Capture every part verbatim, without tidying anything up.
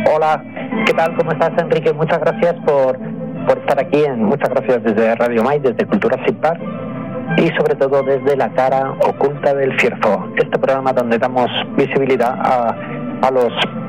Hola, ¿qué tal? ¿Cómo estás, Enrique? Muchas gracias por, por estar aquí. En, muchas gracias desde Radio Mai, desde Cultura Sin Par y sobre todo desde La Cara Oculta del Cierzo, este programa donde damos visibilidad a, a los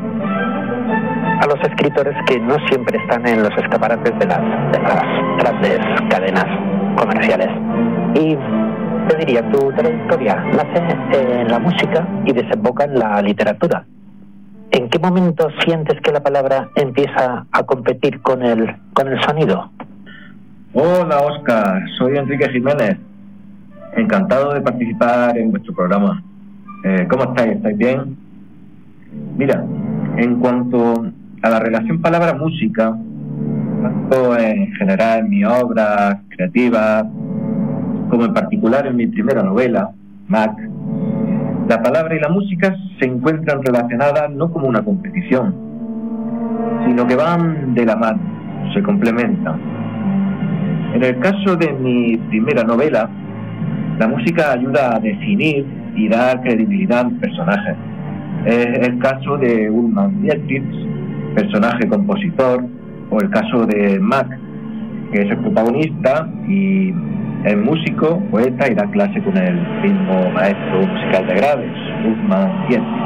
a los escritores que no siempre están en los escaparates de las, de las grandes cadenas comerciales. Y te diría, tu trayectoria nace en la música y desemboca en la literatura. ¿En qué momento sientes que la palabra empieza a competir con el, con el sonido? Hola, Óscar, soy Enrique Jiménez. Encantado de participar en vuestro programa. Eh, ¿Cómo estáis? ¿Estáis bien? Mira, en cuanto a la relación palabra-música, tanto en general en mi obra creativa, como en particular en mi primera novela, Mac, la palabra y la música se encuentran relacionadas no como una competición, sino que van de la mano, se complementan. En el caso de mi primera novela, la música ayuda a definir y dar credibilidad a los personajes. Es el caso de Ulman Dietrich, personaje compositor, o el caso de Mac, que es el protagonista y es músico, poeta y da clase con el mismo maestro musical de Graves, Ulman Dietrich.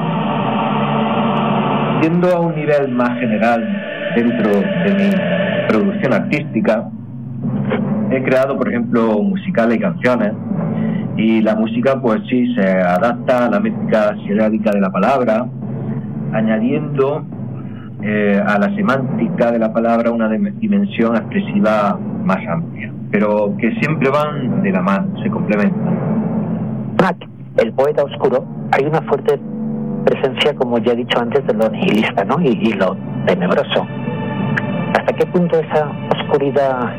Yendo a un nivel más general dentro de mi producción artística, he creado, por ejemplo, musicales y canciones, y la música pues sí se adapta a la métrica silábica de la palabra, añadiendo eh, a la semántica de la palabra una dimensión expresiva más amplia, pero que siempre van de la mano, se complementan. Mac, el poeta oscuro, hay una fuerte presencia, como ya he dicho antes, de lo nihilista, ¿no? Y, y lo tenebroso. ¿Hasta qué punto esa oscuridad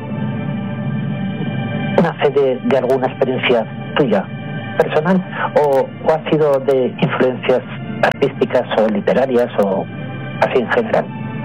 nace de, de alguna experiencia tuya, personal, o, o ha sido de influencias artísticas o literarias o así en general?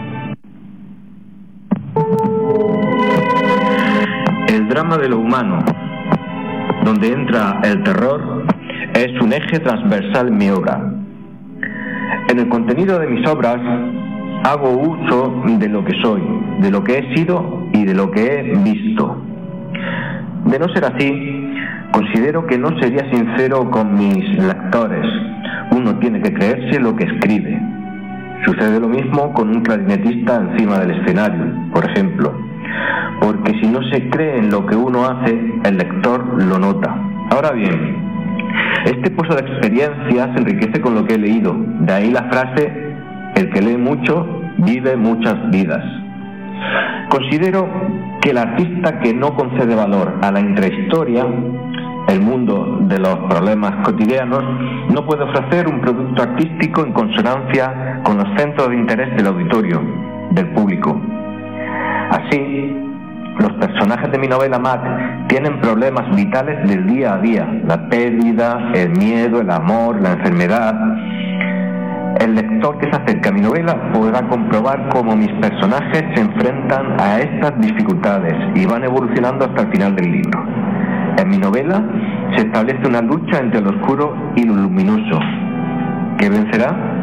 El drama de lo humano, donde entra el terror, es un eje transversal en mi obra. En el contenido de mis obras hago uso de lo que soy, de lo que he sido y de lo que he visto. De no ser así, considero que no sería sincero con mis lectores. Uno tiene que creerse lo que escribe. Sucede lo mismo con un clarinetista encima del escenario, por ejemplo, porque si no se cree en lo que uno hace, el lector lo nota. Ahora bien, este pozo de experiencia se enriquece con lo que he leído. De ahí la frase: el que lee mucho vive muchas vidas. Considero que el artista que no concede valor a la intrahistoria, el mundo de los problemas cotidianos, no puede ofrecer un producto artístico en consonancia con los centros de interés del auditorio, del público. Así, los personajes de mi novela Mac tienen problemas vitales del día a día: la pérdida, el miedo, el amor, la enfermedad. El lector que se acerca a mi novela podrá comprobar cómo mis personajes se enfrentan a estas dificultades y van evolucionando hasta el final del libro. En mi novela se establece una lucha entre lo oscuro y lo luminoso. ¿Qué vencerá?